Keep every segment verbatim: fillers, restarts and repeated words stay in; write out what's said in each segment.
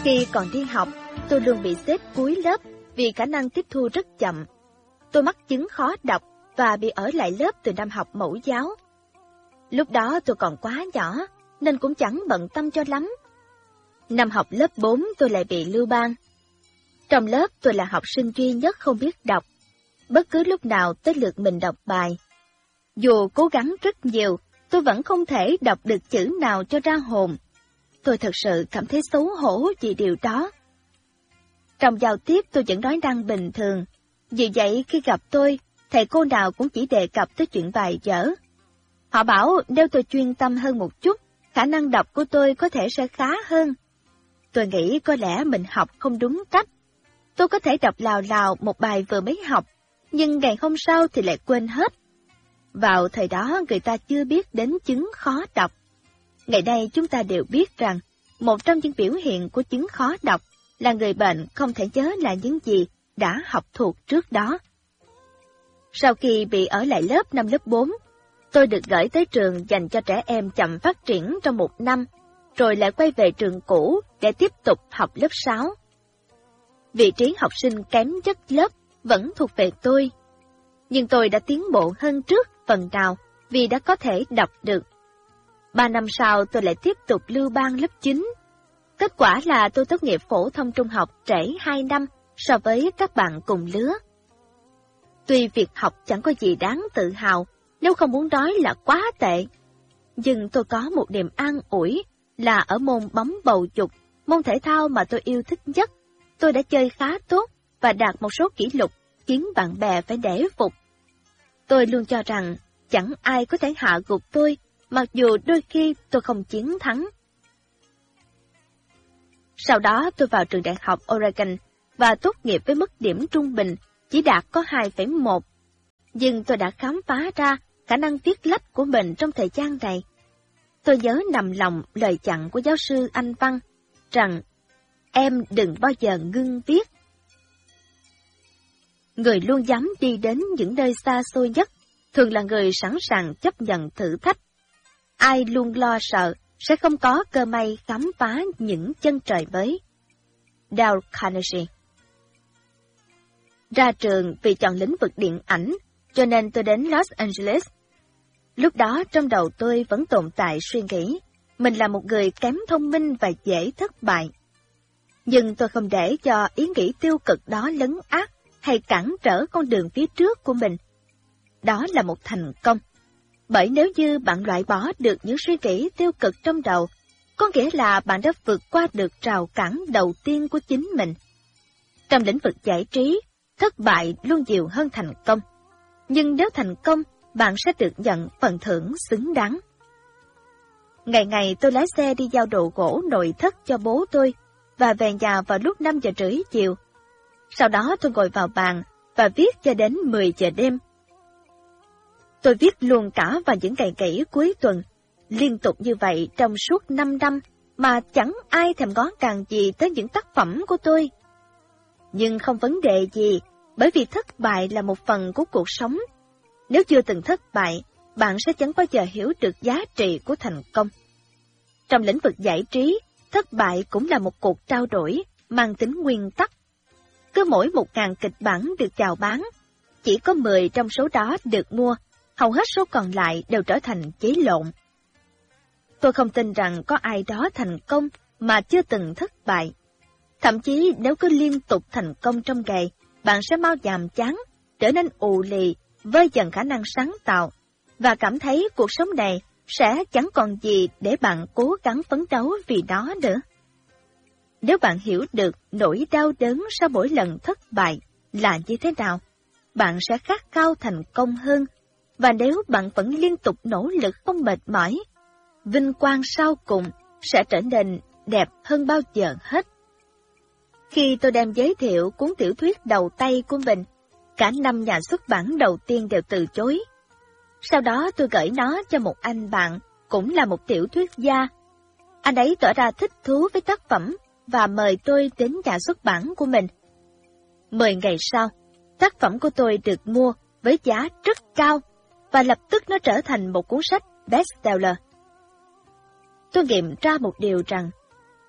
Khi còn đi học, tôi luôn bị xếp cuối lớp vì khả năng tiếp thu rất chậm. Tôi mắc chứng khó đọc và bị ở lại lớp từ năm học mẫu giáo. Lúc đó tôi còn quá nhỏ, nên cũng chẳng bận tâm cho lắm. Năm học lớp bốn tôi lại bị lưu ban. Trong lớp tôi là học sinh duy nhất không biết đọc. Bất cứ lúc nào tới lượt mình đọc bài. Dù cố gắng rất nhiều, tôi vẫn không thể đọc được chữ nào cho ra hồn. Tôi thật sự cảm thấy xấu hổ vì điều đó. Trong giao tiếp tôi vẫn nói năng bình thường. Vì vậy khi gặp tôi, thầy cô nào cũng chỉ đề cập tới chuyện bài vở. Họ bảo nếu tôi chuyên tâm hơn một chút, khả năng đọc của tôi có thể sẽ khá hơn. Tôi nghĩ có lẽ mình học không đúng cách. Tôi có thể đọc lào lào một bài vừa mới học, nhưng ngày hôm sau thì lại quên hết. Vào thời đó người ta chưa biết đến chứng khó đọc. Ngày nay chúng ta đều biết rằng, một trong những biểu hiện của chứng khó đọc là người bệnh không thể nhớ lại những gì đã học thuộc trước đó. Sau khi bị ở lại lớp năm lớp bốn, tôi được gửi tới trường dành cho trẻ em chậm phát triển trong một năm, rồi lại quay về trường cũ để tiếp tục học lớp sáu. Vị trí học sinh kém chất lớp vẫn thuộc về tôi, nhưng tôi đã tiến bộ hơn trước phần nào vì đã có thể đọc được. Ba năm sau tôi lại tiếp tục lưu ban lớp chín. Kết quả là tôi tốt nghiệp phổ thông trung học trễ hai năm so với các bạn cùng lứa. Tuy việc học chẳng có gì đáng tự hào, nếu không muốn nói là quá tệ, nhưng tôi có một niềm an ủi là ở môn bóng bầu dục, môn thể thao mà tôi yêu thích nhất, tôi đã chơi khá tốt và đạt một số kỷ lục khiến bạn bè phải nể phục. Tôi luôn cho rằng chẳng ai có thể hạ gục tôi, mặc dù đôi khi tôi không chiến thắng. Sau đó tôi vào trường đại học Oregon và tốt nghiệp với mức điểm trung bình chỉ đạt có hai phẩy một. Nhưng tôi đã khám phá ra khả năng viết lách của mình trong thời gian này. Tôi nhớ nằm lòng lời dặn của giáo sư Anh văn rằng em đừng bao giờ ngưng viết. Người luôn dám đi đến những nơi xa xôi nhất thường là người sẵn sàng chấp nhận thử thách. Ai luôn lo sợ sẽ không có cơ may khám phá những chân trời mới. Dale Carnegie. Ra trường vì chọn lĩnh vực điện ảnh, cho nên tôi đến Los Angeles. Lúc đó trong đầu tôi vẫn tồn tại suy nghĩ, mình là một người kém thông minh và dễ thất bại. Nhưng tôi không để cho ý nghĩ tiêu cực đó lấn át hay cản trở con đường phía trước của mình. Đó là một thành công. Bởi nếu như bạn loại bỏ được những suy nghĩ tiêu cực trong đầu, có nghĩa là bạn đã vượt qua được rào cản đầu tiên của chính mình. Trong lĩnh vực giải trí, thất bại luôn nhiều hơn thành công. Nhưng nếu thành công, bạn sẽ được nhận phần thưởng xứng đáng. Ngày ngày tôi lái xe đi giao đồ gỗ nội thất cho bố tôi, và về nhà vào lúc năm giờ rưỡi chiều. Sau đó tôi ngồi vào bàn và viết cho đến mười giờ đêm. Tôi viết luôn cả vào những ngày nghỉ cuối tuần, liên tục như vậy trong suốt năm năm mà chẳng ai thèm ngó ngàng gì tới những tác phẩm của tôi. Nhưng không vấn đề gì, bởi vì thất bại là một phần của cuộc sống. Nếu chưa từng thất bại, bạn sẽ chẳng bao giờ hiểu được giá trị của thành công. Trong lĩnh vực giải trí, thất bại cũng là một cuộc trao đổi mang tính nguyên tắc. Cứ mỗi một ngàn kịch bản được chào bán, chỉ có mười trong số đó được mua, hầu hết số còn lại đều trở thành giấy lộn. Tôi không tin rằng có ai đó thành công mà chưa từng thất bại. Thậm chí nếu cứ liên tục thành công trong nghề, bạn sẽ mau nhàm chán, trở nên ù lì, vơi dần khả năng sáng tạo, và cảm thấy cuộc sống này sẽ chẳng còn gì để bạn cố gắng phấn đấu vì nó nữa. Nếu bạn hiểu được nỗi đau đớn sau mỗi lần thất bại là như thế nào, bạn sẽ khát khao thành công hơn, và nếu bạn vẫn liên tục nỗ lực không mệt mỏi, vinh quang sau cùng sẽ trở nên đẹp hơn bao giờ hết. Khi tôi đem giới thiệu cuốn tiểu thuyết đầu tay của mình, cả năm nhà xuất bản đầu tiên đều từ chối. Sau đó tôi gửi nó cho một anh bạn, cũng là một tiểu thuyết gia. Anh ấy tỏ ra thích thú với tác phẩm và mời tôi đến nhà xuất bản của mình. Mười ngày sau, tác phẩm của tôi được mua với giá rất cao và lập tức nó trở thành một cuốn sách bestseller. Tôi nghiệm ra một điều rằng,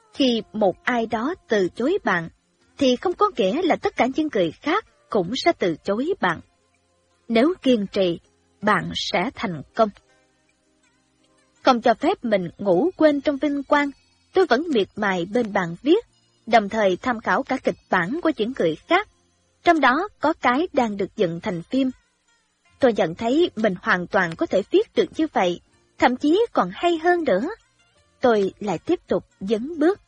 Khi một ai đó từ chối bạn, thì không có nghĩa là tất cả những người khác cũng sẽ từ chối bạn. Nếu kiên trì, bạn sẽ thành công. Không cho phép mình ngủ quên trong vinh quang, tôi vẫn miệt mài bên bàn viết, đồng thời tham khảo cả kịch bản của những người khác, trong đó có cái đang được dựng thành phim. Tôi nhận thấy mình hoàn toàn có thể viết được như vậy, thậm chí còn hay hơn nữa. Tôi lại tiếp tục dấn bước.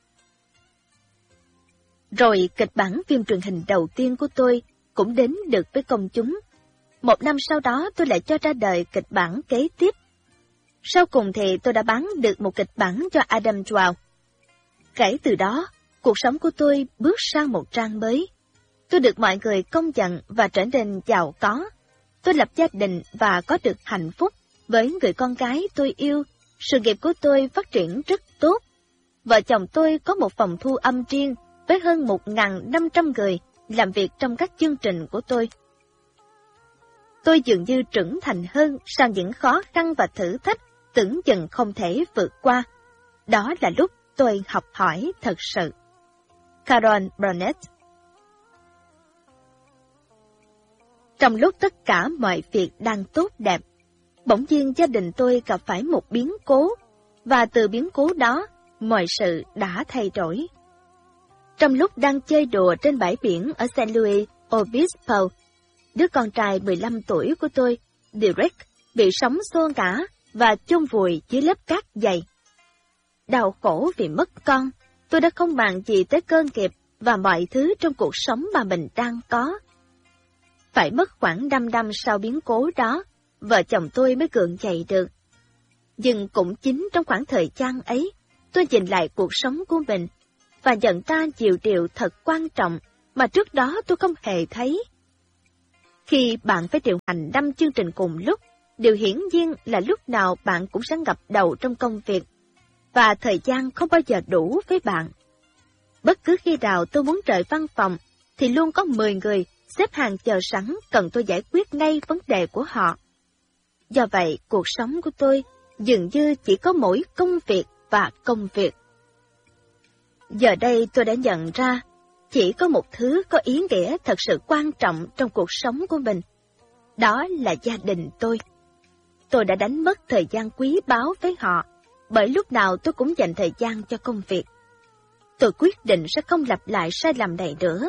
Rồi kịch bản phim truyền hình đầu tiên của tôi cũng đến được với công chúng. Một năm sau đó tôi lại cho ra đời kịch bản kế tiếp. Sau cùng thì tôi đã bán được một kịch bản cho Adam Twelve. Kể từ đó, cuộc sống của tôi bước sang một trang mới. Tôi được mọi người công nhận và trở nên giàu có. Tôi lập gia đình và có được hạnh phúc với người con gái tôi yêu. Sự nghiệp của tôi phát triển rất tốt. Vợ chồng tôi có một phòng thu âm riêng với hơn một nghìn năm trăm người làm việc trong các chương trình của tôi. Tôi dường như trưởng thành hơn sau những khó khăn và thử thách tưởng chừng không thể vượt qua. Đó là lúc tôi học hỏi thật sự. Carol Burnett. Trong lúc tất cả mọi việc đang tốt đẹp, bỗng nhiên gia đình tôi gặp phải một biến cố, và từ biến cố đó, mọi sự đã thay đổi. Trong lúc đang chơi đùa trên bãi biển ở Saint Louis Obispo, đứa con trai mười lăm tuổi của tôi, Derek, bị sóng xô ngã và chôn vùi dưới lớp cát dày. Đau khổ vì mất con, tôi đã không màng gì tới cơ nghiệp và mọi thứ trong cuộc sống mà mình đang có. Phải mất khoảng năm năm sau biến cố đó, vợ chồng tôi mới gượng dậy được. Nhưng cũng chính trong khoảng thời gian ấy, tôi nhìn lại cuộc sống của mình và nhận ra nhiều điều thật quan trọng mà trước đó tôi không hề thấy. Khi bạn phải điều hành năm chương trình cùng lúc, điều hiển nhiên là lúc nào bạn cũng sẽ ngập đầu trong công việc, và thời gian không bao giờ đủ với bạn. Bất cứ khi nào tôi muốn rời văn phòng, thì luôn có mười người xếp hàng chờ sẵn cần tôi giải quyết ngay vấn đề của họ. Do vậy, cuộc sống của tôi dường như chỉ có mỗi công việc và công việc. Giờ đây tôi đã nhận ra, chỉ có một thứ có ý nghĩa thật sự quan trọng trong cuộc sống của mình. Đó là gia đình tôi. Tôi đã đánh mất thời gian quý báu với họ, bởi lúc nào tôi cũng dành thời gian cho công việc. Tôi quyết định sẽ không lặp lại sai lầm này nữa.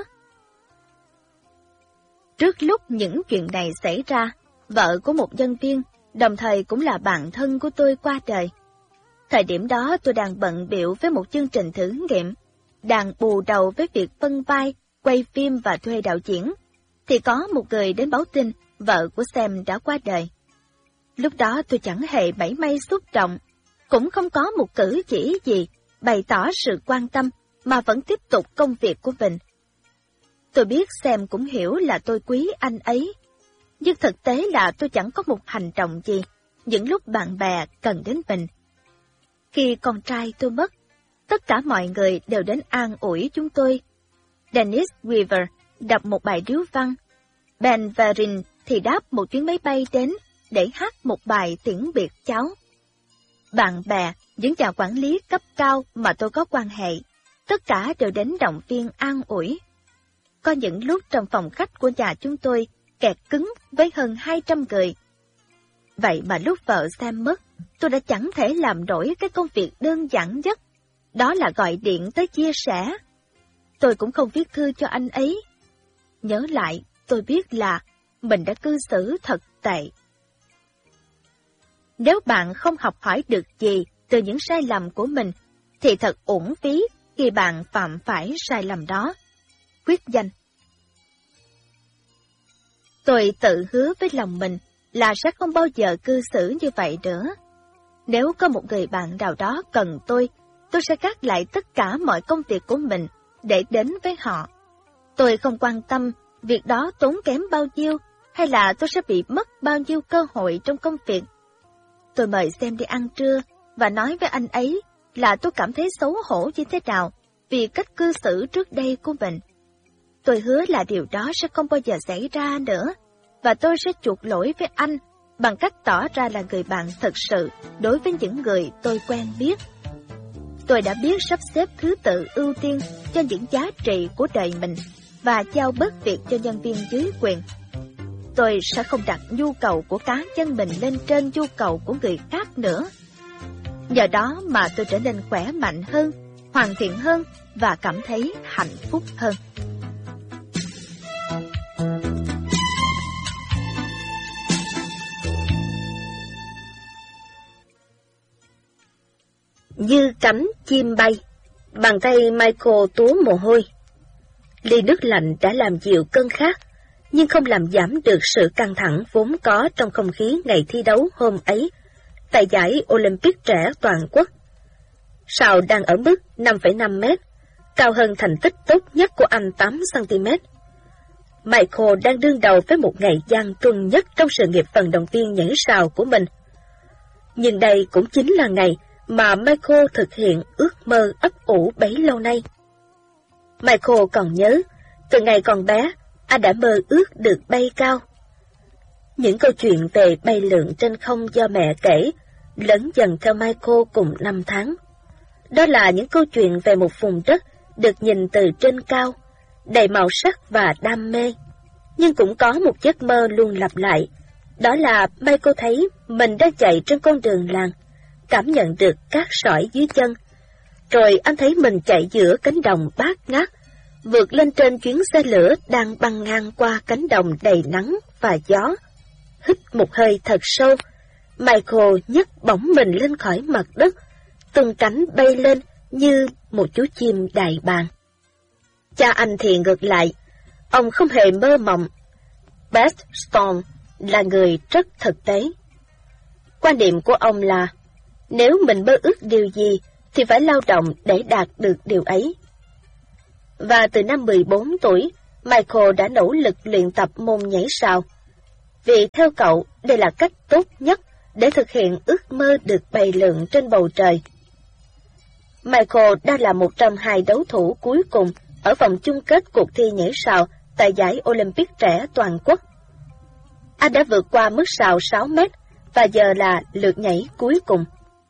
Trước lúc những chuyện này xảy ra, vợ của một nhân viên, đồng thời cũng là bạn thân của tôi qua đời. Thời điểm đó tôi đang bận bịu với một chương trình thử nghiệm, đang bù đầu với việc phân vai, quay phim và thuê đạo diễn, thì có một người đến báo tin vợ của Sam đã qua đời. Lúc đó tôi chẳng hề mảy may xúc động, cũng không có một cử chỉ gì bày tỏ sự quan tâm, mà vẫn tiếp tục công việc của mình. Tôi biết Sam cũng hiểu là tôi quý anh ấy, nhưng thực tế là tôi chẳng có một hành động gì những lúc bạn bè cần đến mình. Khi con trai tôi mất, tất cả mọi người đều đến an ủi chúng tôi. Dennis Weaver đọc một bài điếu văn, Ben Verin thì đáp một chuyến máy bay đến để hát một bài tiễn biệt cháu. Bạn bè, những nhà quản lý cấp cao mà tôi có quan hệ, tất cả đều đến động viên an ủi. Có những lúc trong phòng khách của nhà chúng tôi kẹt cứng với hơn hai trăm người. Vậy mà lúc vợ Sam mất, tôi đã chẳng thể làm nổi cái công việc đơn giản nhất, đó là gọi điện tới chia sẻ. Tôi cũng không viết thư cho anh ấy. Nhớ lại, tôi biết là mình đã cư xử thật tệ. Nếu bạn không học hỏi được gì từ những sai lầm của mình, thì thật uổng phí khi bạn phạm phải sai lầm đó. Quyết danh. Tôi tự hứa với lòng mình là sẽ không bao giờ cư xử như vậy nữa. Nếu có một người bạn nào đó cần tôi, tôi sẽ gác lại tất cả mọi công việc của mình để đến với họ. Tôi không quan tâm việc đó tốn kém bao nhiêu, hay là tôi sẽ bị mất bao nhiêu cơ hội trong công việc. Tôi mời Sam đi ăn trưa và nói với anh ấy là tôi cảm thấy xấu hổ như thế nào vì cách cư xử trước đây của mình. Tôi hứa là điều đó sẽ không bao giờ xảy ra nữa, và tôi sẽ chuộc lỗi với anh bằng cách tỏ ra là người bạn thật sự đối với những người tôi quen biết. Tôi đã biết sắp xếp thứ tự ưu tiên cho những giá trị của đời mình và giao bớt việc cho nhân viên dưới quyền. Tôi sẽ không đặt nhu cầu của cá nhân mình lên trên nhu cầu của người khác nữa. Nhờ đó mà tôi trở nên khỏe mạnh hơn, hoàn thiện hơn và cảm thấy hạnh phúc hơn. Như cánh chim bay, bàn tay Michael túa mồ hôi. Ly nước lạnh đã làm dịu cơn khát, nhưng không làm giảm được sự căng thẳng vốn có trong không khí ngày thi đấu hôm ấy, tại giải Olympic trẻ toàn quốc. Sào đang ở mức năm phẩy năm mét, cao hơn thành tích tốt nhất của anh tám xăng-ti-mét. Michael đang đương đầu với một ngày gian truân nhất trong sự nghiệp vận động viên nhảy sào của mình. Nhưng đây cũng chính là ngày mà Michael thực hiện ước mơ ấp ủ bấy lâu nay. Michael còn nhớ, từ ngày còn bé, anh đã mơ ước được bay cao. Những câu chuyện về bay lượn trên không do mẹ kể, lớn dần theo Michael cùng năm tháng. Đó là những câu chuyện về một vùng đất được nhìn từ trên cao, đầy màu sắc và đam mê. Nhưng cũng có một giấc mơ luôn lặp lại, đó là Michael thấy mình đang chạy trên con đường làng, cảm nhận được cát sỏi dưới chân. Rồi anh thấy mình chạy giữa cánh đồng bát ngát, vượt lên trên chuyến xe lửa đang băng ngang qua cánh đồng đầy nắng và gió. Hít một hơi thật sâu, Michael nhấc bổng mình lên khỏi mặt đất, tung cánh bay lên như một chú chim đại bàng. Cha anh thì ngược lại, ông không hề mơ mộng. Beth Storm là người rất thực tế. Quan điểm của ông là, nếu mình mơ ước điều gì thì phải lao động để đạt được điều ấy. Và từ năm mười bốn tuổi, Michael đã nỗ lực luyện tập môn nhảy sào. Vì theo cậu, đây là cách tốt nhất để thực hiện ước mơ được bay lượn trên bầu trời. Michael đang là một trong hai đấu thủ cuối cùng ở vòng chung kết cuộc thi nhảy sào tại giải Olympic trẻ toàn quốc. Anh đã vượt qua mức sào sáu mét và giờ là lượt nhảy cuối cùng.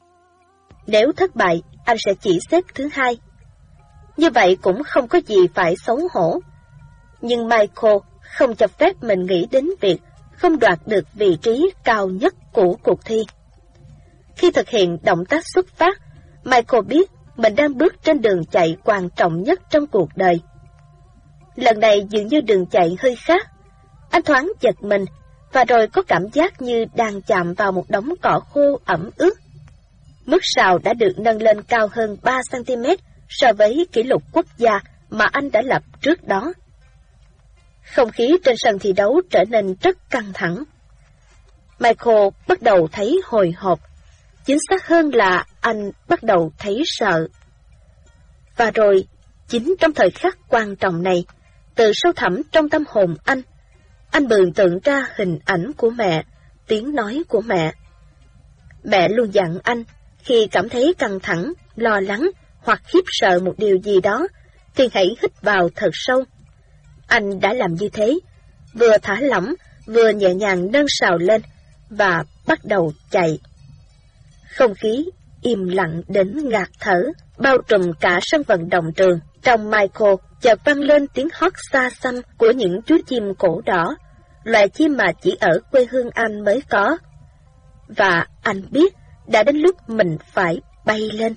Nếu thất bại, anh sẽ chỉ xếp thứ hai. Như vậy cũng không có gì phải xấu hổ. Nhưng Michael không cho phép mình nghĩ đến việc không đoạt được vị trí cao nhất của cuộc thi. Khi thực hiện động tác xuất phát, Michael biết mình đang bước trên đường chạy quan trọng nhất trong cuộc đời. Lần này dường như đường chạy hơi khác. Anh thoáng giật mình, và rồi có cảm giác như đang chạm vào một đống cỏ khô ẩm ướt. Mức sào đã được nâng lên cao hơn ba xăng-ti-mét so với kỷ lục quốc gia mà anh đã lập trước đó. Không khí trên sân thi đấu trở nên rất căng thẳng. Michael bắt đầu thấy hồi hộp, chính xác hơn là anh bắt đầu thấy sợ. Và rồi, chính trong thời khắc quan trọng này, từ sâu thẳm trong tâm hồn anh, anh mường tượng ra hình ảnh của mẹ, tiếng nói của mẹ. Mẹ luôn dặn anh, khi cảm thấy căng thẳng, lo lắng hoặc khiếp sợ một điều gì đó, thì hãy hít vào thật sâu. Anh đã làm như thế, vừa thả lỏng, vừa nhẹ nhàng nâng sào lên, và bắt đầu chạy. Không khí im lặng đến ngạt thở, bao trùm cả sân vận động trường. Trong Michael chợt vang lên tiếng hót xa xăm của những chú chim cổ đỏ, loài chim mà chỉ ở quê hương anh mới có. Và anh biết đã đến lúc mình phải bay lên.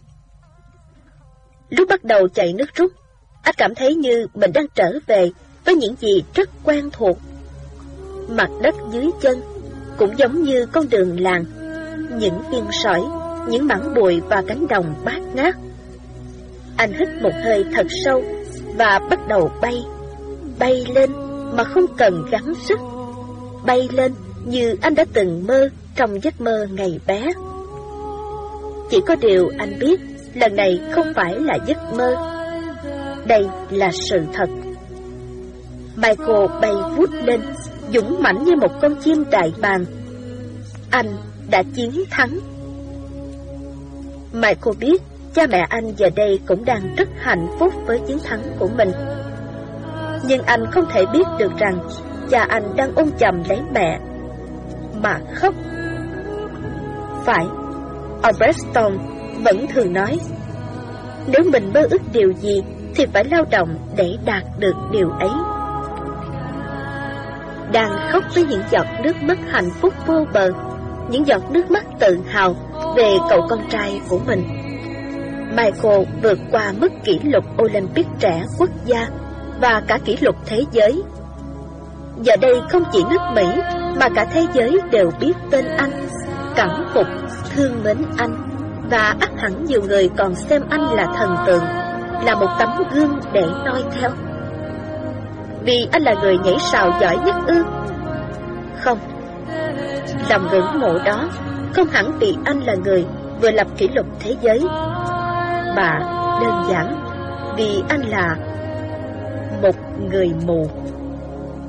Lúc bắt đầu chạy nước rút, anh cảm thấy như mình đang trở về với những gì rất quen thuộc. Mặt đất dưới chân cũng giống như con đường làng, những viên sỏi, những mảng bụi và cánh đồng bát ngát. Anh hít một hơi thật sâu và bắt đầu bay, bay lên mà không cần gắng sức, bay lên như anh đã từng mơ trong giấc mơ ngày bé. Chỉ có điều anh biết, lần này không phải là giấc mơ, đây là sự thật. Michael bay vút lên, dũng mãnh như một con chim đại bàng. Anh đã chiến thắng. Michael biết cha mẹ anh giờ đây cũng đang rất hạnh phúc với chiến thắng của mình. Nhưng anh không thể biết được rằng cha anh đang ôm chầm lấy mẹ mà khóc. Phải, Albert Stone vẫn thường nói, Nếu mình mơ ước điều gì thì phải lao động để đạt được điều ấy. Đang khóc với những giọt nước mắt hạnh phúc vô bờ, những giọt nước mắt tự hào về cậu con trai của mình. Michael vượt qua mức kỷ lục Olympic trẻ quốc gia và cả kỷ lục thế giới. Giờ đây không chỉ nước Mỹ mà cả thế giới đều biết tên anh, cảm phục, thương mến anh, và ắt hẳn nhiều người còn xem anh là thần tượng, là một tấm gương để noi theo. Vì anh là người nhảy sào giỏi nhất ư? Không. Lòng ngưỡng mộ đó không hẳn vì anh là người vừa lập kỷ lục thế giới, mà đơn giản vì anh là một người mù.